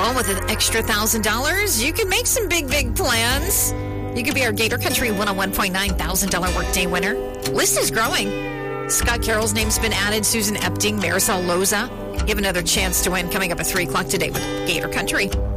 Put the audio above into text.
Well, with an extra $1,000, you can make some big, big plans. You could be our Gator Country 101.9 $1,000 workday winner. List is growing. Scott Carroll's name's been added. Susan Epting, Marisol Loza. You have another chance to win coming up at 3 o'clock today with Gator Country.